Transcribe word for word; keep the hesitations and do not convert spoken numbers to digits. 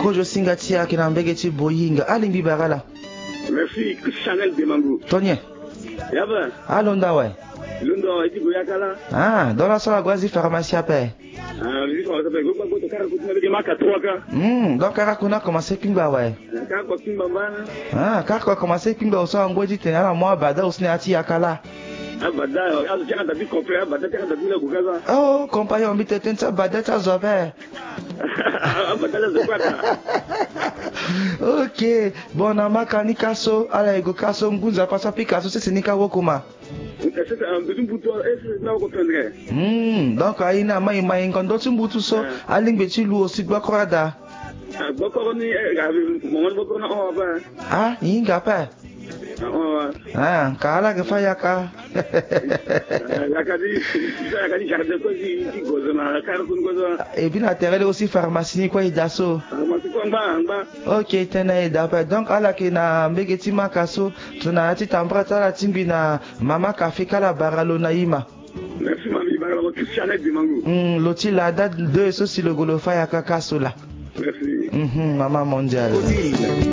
Kojo Singatia qui n'a mbegeti boyinga. Alimbi barala. Merci, Chanel de Mango. Tonye. Yaba. Alonda ouais. Lundo eti boyakala. Ah, dans la salle Gwazi pharmacie à paix. Ah, oui, ça fait go go kara ko na de maka trois ka. Hmm, donc kara kuna commencé pingba ouais. Kara ko pingba bana. Ah, kara ko commencé pingba au sang ngweji tenala moi bada usne ati yakala. Ah, bada, azu tena dabi complet, bada tena dabi la bugaza. Oh, compagnon mi teten sa bada ta zobe. Ah, bada la zokwata. Ok, bon na makani kaso, ala ego kaso ngunza pasa pikaso c'est nika wokuma. C'est un peu tout est là au comprendre. Hmm, donc aina mai mai ngondo tumbutu so aling beti lu osi gba korada. Ah, boko ni mo boko na o ba. Ah, inga pa. Ah, kala ke faya ka. La kadi, la kadi jardin ko si ti gozo na kar kun gozo. Et bien atterré aussi pharmacie quoi idaso. Pharmacie ko ngba ngba. OK, tena ida pa. Donc ala ke na mbegeti makaso, tuna ati tambrata la timbi na mama café kala baralo na ima. Merci mami baralo Christiane de Mango. Hmm, loti la date deux so si le golo faya ka kaso la. Merci. Mhm, maman mondiale.